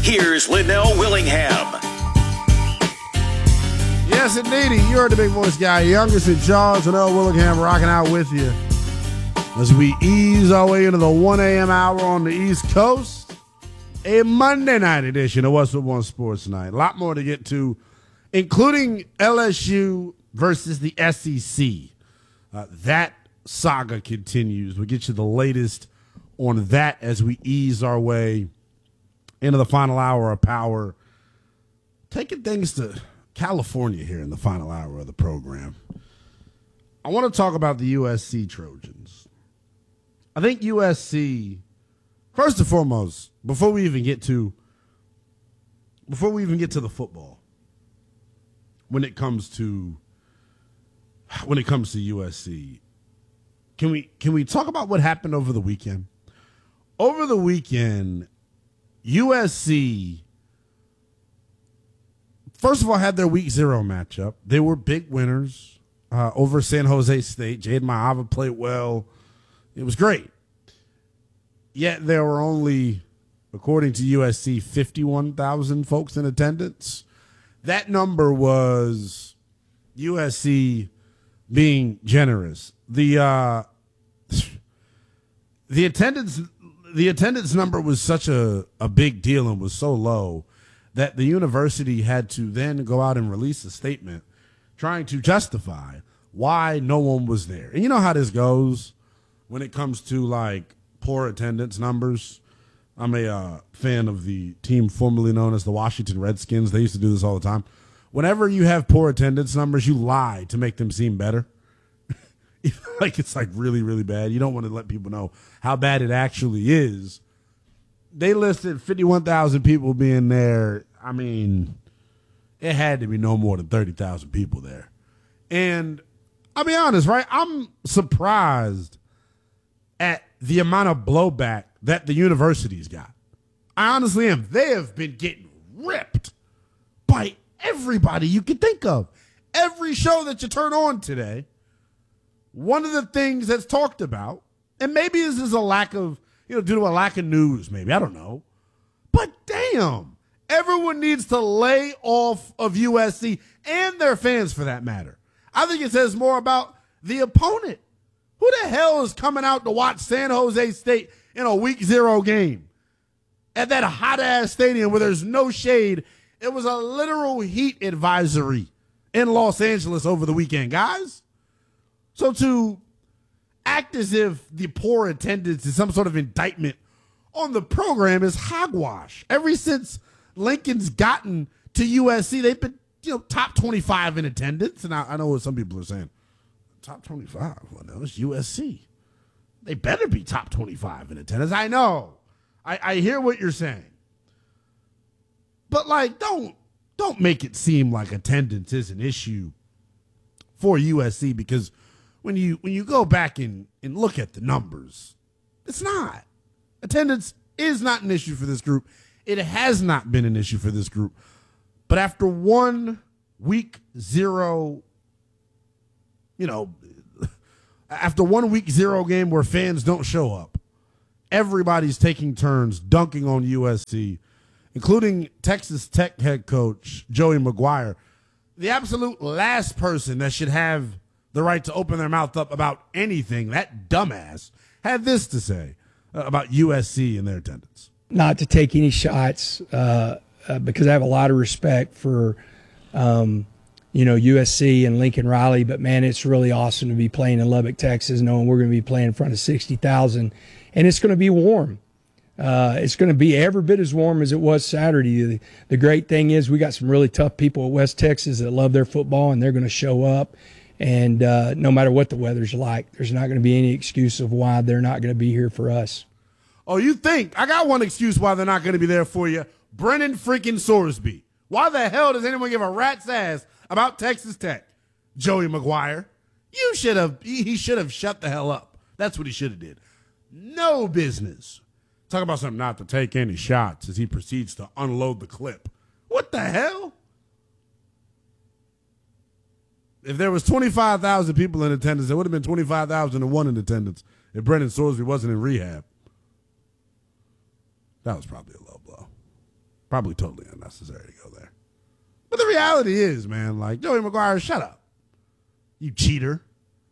Here's Linnell Willingham. Yes, indeedy. You heard the big voice guy, youngest in charge, Linnell Willingham, rocking out with you as we ease our way into the 1 a.m. hour on the East Coast. A Monday night edition of What's With One Sports Night. A lot more to get to, including LSU versus the SEC. That saga continues. We'll get you the latest on that as we ease our way into the final hour of power. Taking things to California here in the final hour of the program. I want to talk about the USC Trojans. I think USC, first and foremost, before we even get to the football, when it comes to USC, can we talk about what happened over the weekend? Over the weekend, USC, first of all, had their Week 0 matchup. They were big winners over San Jose State. Jade Maava played well. It was great. Yet there were only, according to USC, 51,000 folks in attendance. That number was USC being generous. The attendance number was such a big deal and was so low that the university had to then go out and release a statement trying to justify why no one was there. And you know how this goes when it comes to like poor attendance numbers. I'm a fan of the team formerly known as the Washington Redskins. They used to do this all the time. Whenever you have poor attendance numbers, you lie to make them seem better. Like it's like really, really bad. You don't want to let people know how bad it actually is. They listed 51,000 people being there. I mean, it had to be no more than 30,000 people there. And I'll be honest, right? I'm surprised at the amount of blowback that the university's got. I honestly am. They have been getting ripped by everybody you can think of. Every show that you turn on today, one of the things that's talked about, and maybe this is a lack of, due to a lack of news, maybe, I don't know. But damn, everyone needs to lay off of USC and their fans for that matter. I think it says more about the opponent. Who the hell is coming out to watch San Jose State in a Week 0 game at that hot-ass stadium where there's no shade? It was a literal heat advisory in Los Angeles over the weekend, guys. So to act as if the poor attendance is some sort of indictment on the program is hogwash. Ever since Lincoln's gotten to USC, they've been, top 25 in attendance. And I know what some people are saying. Top 25? Well, no, it's USC. They better be top 25 in attendance. I know. I hear what you're saying. But, don't make it seem like attendance is an issue for USC, because when you go back and look at the numbers, it's not. Attendance is not an issue for this group. It has not been an issue for this group. But after one Week 0, after one Week 0 game where fans don't show up, everybody's taking turns dunking on USC, including Texas Tech head coach Joey McGuire. The absolute last person that should have the right to open their mouth up about anything, that dumbass, had this to say about USC and their attendance. Not to take any shots, because I have a lot of respect for, USC and Lincoln Riley, but man, it's really awesome to be playing in Lubbock, Texas, knowing we're going to be playing in front of 60,000, and it's going to be warm. It's going to be every bit as warm as it was Saturday. The great thing is we got some really tough people at West Texas that love their football, and they're going to show up. And no matter what the weather's like, there's not going to be any excuse of why they're not going to be here for us. Oh, you think? I got one excuse why they're not going to be there for you. Brennan freaking Sorsby. Why the hell does anyone give a rat's ass about Texas Tech? Joey McGuire. He should have shut the hell up. That's what he should have did. No business. Talk about something not to take any shots as he proceeds to unload the clip. What the hell? If there was 25,000 people in attendance, there would have been 25,001 in attendance if Brennan Sorsby wasn't in rehab. That was probably a low blow. Probably totally unnecessary to go there. But the reality is, man, like, Joey McGuire, shut up. You cheater.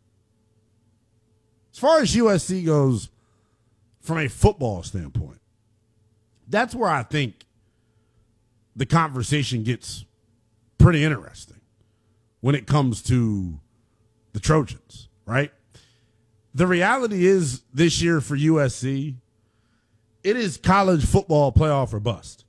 As far as USC goes, from a football standpoint, that's where I think the conversation gets pretty interesting when it comes to the Trojans, right? The reality is this year for USC, it is college football playoff or bust.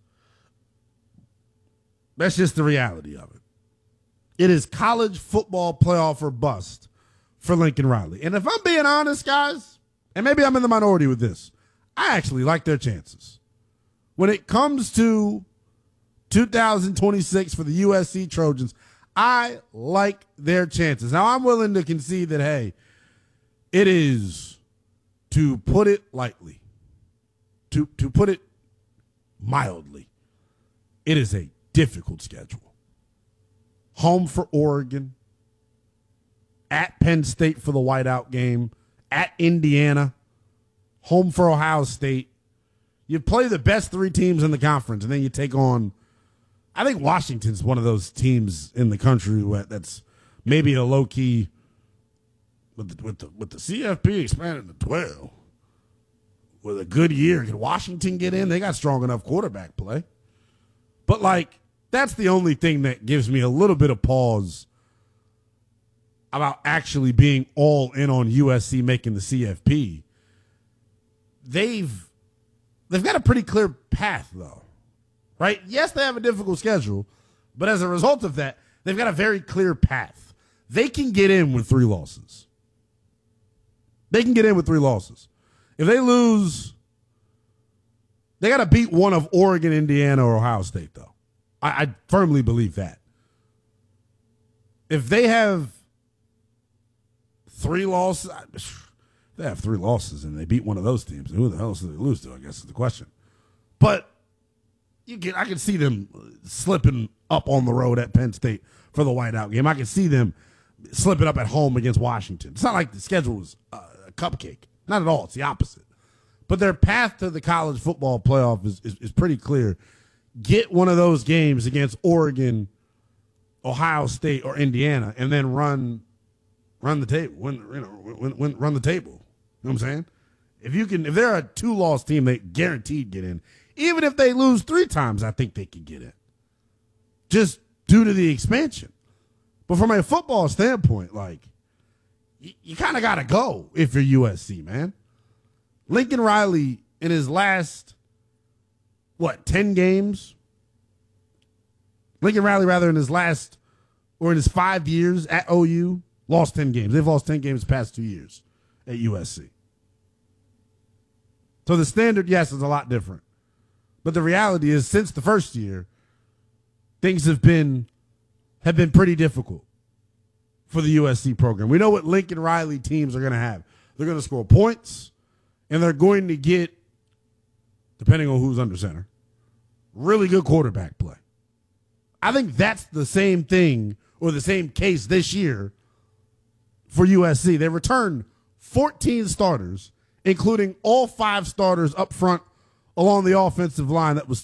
That's just the reality of it. It is college football playoff or bust for Lincoln Riley. And if I'm being honest, guys, and maybe I'm in the minority with this, I actually like their chances. When it comes to 2026 for the USC Trojans, I like their chances. Now, I'm willing to concede that, hey, it is, to put it lightly, to put it mildly, it is a difficult schedule. Home for Oregon, at Penn State for the whiteout game, at Indiana, home for Ohio State. You play the best three teams in the conference, and then you take on, I think Washington's one of those teams in the country that's maybe a low-key, with the CFP expanded to 12. With a good year, can Washington get in? They got strong enough quarterback play. But, like, that's the only thing that gives me a little bit of pause about actually being all in on USC making the CFP. They've got a pretty clear path, though, right? Yes, they have a difficult schedule, but as a result of that, they've got a very clear path. They can get in with 3 losses. They can get in with 3 losses. If they lose, they got to beat one of Oregon, Indiana, or Ohio State, though. I firmly believe that. If they have 3 losses, they have 3 losses and they beat one of those teams. Who the hell else do they lose to, I guess is the question. But I can see them slipping up on the road at Penn State for the whiteout game. I can see them slipping up at home against Washington. It's not like the schedule was a cupcake. Not at all. It's the opposite. But their path to the college football playoff is pretty clear. Get one of those games against Oregon, Ohio State, or Indiana, and then run the table. Run the table. You know what I'm saying? If they're a 2-loss team, they guaranteed get in. Even if they lose 3 times, I think they can get in. Just due to the expansion. But from a football standpoint, like, you kind of got to go if you're USC, man. Lincoln Riley, in his last, 10 games? Lincoln Riley, rather, in his 5 years at OU, lost 10 games. They've lost 10 games the past 2 years at USC. So the standard, yes, is a lot different. But the reality is, since the first year, things have been pretty difficult for the USC program. We know what Lincoln Riley teams are going to have. They're going to score points, and they're going to get, depending on who's under center, really good quarterback play. I think that's the same thing or the same case this year for USC. They returned 14 starters, including all 5 starters up front along the offensive line that was